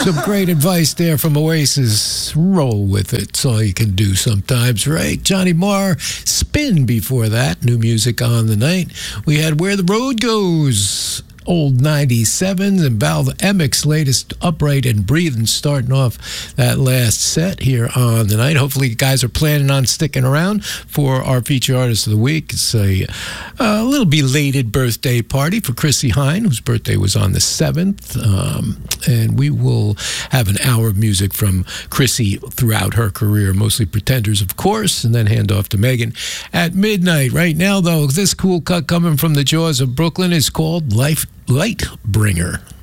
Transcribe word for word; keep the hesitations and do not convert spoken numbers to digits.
Some great advice there from Oasis. Roll with it. It's all you can do sometimes, right? Johnny Marr, Spin before that. New music on the night. We had Where the Road Goes. Old ninety-sevens and Val Emmek's latest Upright and Breathing, starting off that last set here on the night. Hopefully you guys are planning on sticking around for our feature artist of the week. It's a, a little belated birthday party for Chrissie Hynde, whose birthday was on the seventh. Um, and we will have an hour of music from Chrissie throughout her career, mostly Pretenders, of course, and then hand off to Megan at midnight. Right now, though, this cool cut coming from the jaws of Brooklyn is called Life Light Bringer.